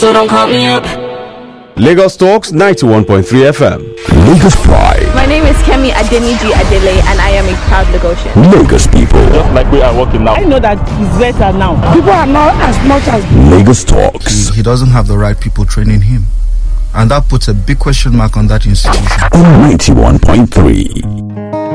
So don't call me up. Lagos Talks 91.3 FM. Lagos Pride. My name is Kemi Adeniji Adele and I am a proud Lagosian. Lagos people. Just like we are working now. I know that it's better now. People are not as much as Lagos Talks. He doesn't have the right people training him. And that puts a big question mark on that institution. On 91.3